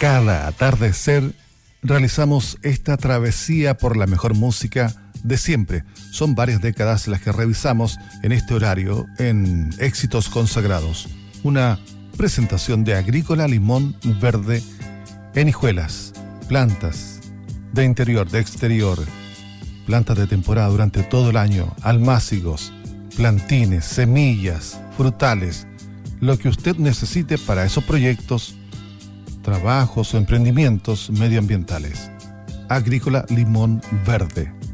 Cada atardecer realizamos esta travesía por la mejor música de siempre. Son varias décadas las que revisamos en este horario en Éxitos Consagrados. Una presentación de Agrícola Limón Verde en Hijuelas. Plantas de interior, de exterior, plantas de temporada durante todo el año, almácigos, plantines, semillas, frutales, lo que usted necesite para esos proyectos, trabajos o emprendimientos medioambientales. Agrícola Limón Verde.